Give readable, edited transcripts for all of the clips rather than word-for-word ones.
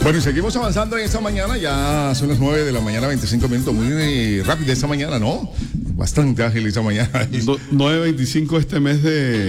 Bueno, y seguimos avanzando en esta mañana, ya son las 9 de la mañana, 25 minutos, muy rápida esta mañana, ¿no? Bastante ágil esta mañana. 9:25 este mes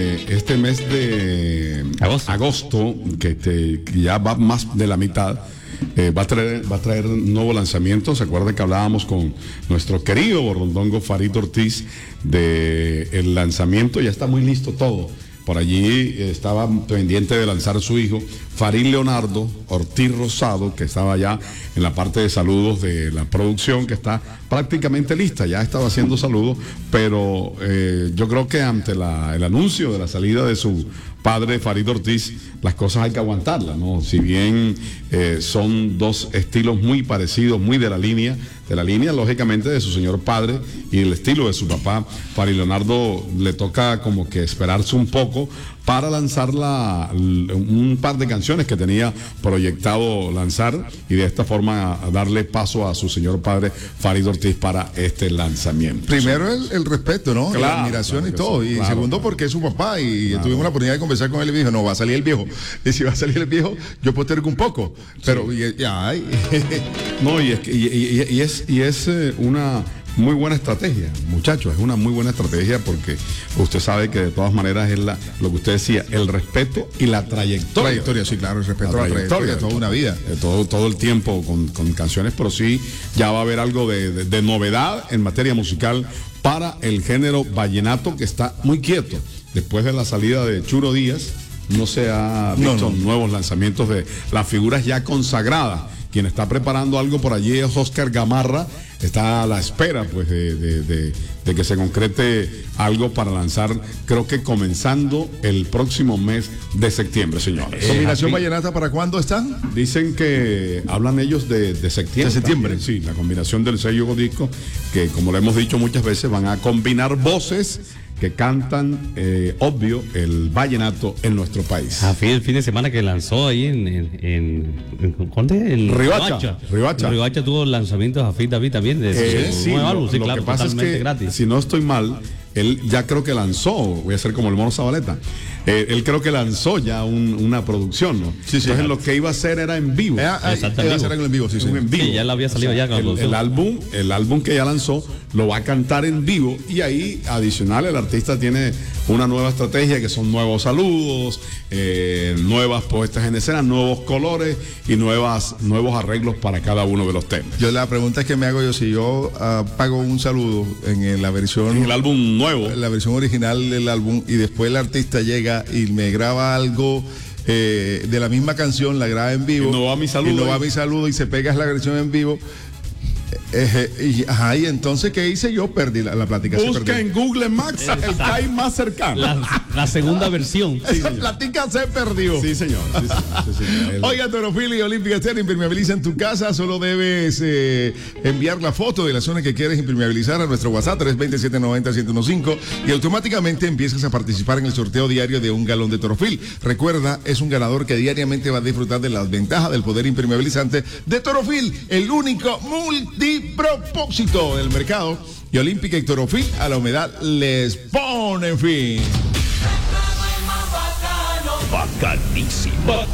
de agosto, que ya va más de la mitad. Va a traer un nuevo lanzamiento. ¿Se acuerdan que hablábamos con nuestro querido borrondongo Farid Ortiz del lanzamiento? Ya está muy listo todo. Por allí estaba pendiente de lanzar su hijo, Farid Leonardo Ortiz Rosado, que estaba ya en la parte de saludos de la producción, que está prácticamente lista, ya estaba haciendo saludos, pero yo creo que ante el anuncio de la salida de su padre, Farid Ortiz, las cosas hay que aguantarlas, ¿no? Si bien son dos estilos muy parecidos, muy de la línea, lógicamente, de su señor padre y el estilo de su papá, Farid Leonardo le toca como que esperarse un poco para lanzar un par de canciones que tenía proyectado lanzar y de esta forma darle paso a su señor padre Farid Ortiz para este lanzamiento. Primero el respeto, ¿no? Claro, la admiración y todo. Y claro, segundo porque es su papá y tuvimos la oportunidad de conversar con él y me dijo, no, va a salir el viejo. Y si va a salir el viejo, yo postergo un poco. Pero no, y es una muy buena estrategia, muchachos, es una muy buena estrategia porque usted sabe que de todas maneras es lo que usted decía, el respeto y la trayectoria. Trayectoria, sí, claro, el respeto a la trayectoria, toda una vida. Todo el tiempo con canciones, pero sí ya va a haber algo de novedad en materia musical para el género vallenato, que está muy quieto. Después de la salida de Churo Díaz, no se ha visto nuevos lanzamientos de las figuras ya consagradas. Quien está preparando algo por allí es Oscar Gamarra. Está a la espera, pues, de que se concrete algo para lanzar, creo que comenzando el próximo mes de septiembre, señores. ¿Combinación vallenata para cuándo están? Dicen que hablan ellos de septiembre. ¿De septiembre? También, sí, la combinación del sello disco, que como lo hemos dicho muchas veces, van a combinar voces que cantan, obvio, el vallenato en nuestro país. El fin de semana que lanzó ahí ¿dónde? En Ribacha. Ribacha tuvo lanzamientos a David también de sí, nuevo álbum, lo que pasa es que, gratis. si no estoy mal, él ya creo que lanzó, voy a hacer como el Mono Zabaleta, él creo que lanzó ya una producción, ¿no? Sí, entonces lo que iba a hacer era en vivo. Exactamente. Iba a ser en vivo, sí. En vivo. Sí, ya le había salido ya con la producción. El álbum que ya lanzó lo va a cantar en vivo, y ahí adicional el artista tiene una nueva estrategia, que son nuevos saludos, nuevas puestas en escena, nuevos colores y nuevos arreglos para cada uno de los temas. Yo la pregunta es que me hago yo, si yo pago un saludo en la versión... En el álbum nuevo. La versión original del álbum, y después el artista llega y me graba algo de la misma canción, la graba en vivo. Y no va mi saludo. Y se pega la versión en vivo. Y entonces, ¿qué hice yo? Perdí la plática. Busca en Google Maps el time más cercano. La segunda versión. Esa plática se perdió. Sí, señor. Oiga, Torofil y Olímpica Estéreo impermeabiliza en tu casa. Solo debes enviar la foto de la zona que quieres impermeabilizar a nuestro WhatsApp 320-790-1015 y automáticamente empiezas a participar en el sorteo diario de un galón de Torofil. Recuerda, es un ganador que diariamente va a disfrutar de las ventajas del poder impermeabilizante de Torofil, el único multipropósito del mercado. Y Olímpica y Torofil a la humedad les ponen fin. Bacanísimo.